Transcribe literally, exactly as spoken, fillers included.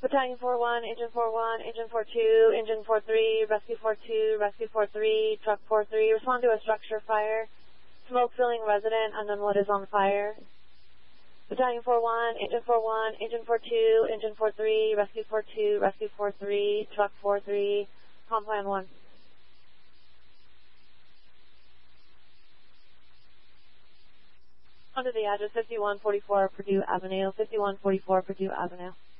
Battalion four one, Engine four one, Engine four two, Engine four three, Rescue four two, Rescue four three, Truck four three, respond to a structure fire. Smoke filling resident, unknown what is on fire. Battalion four one, Engine four one, Engine four two, Engine four three, Rescue four two, Rescue four three, Truck four three, Com Plan one. Under the address fifty-one forty-four Purdue Avenue, fifty-one forty-four Purdue Avenue.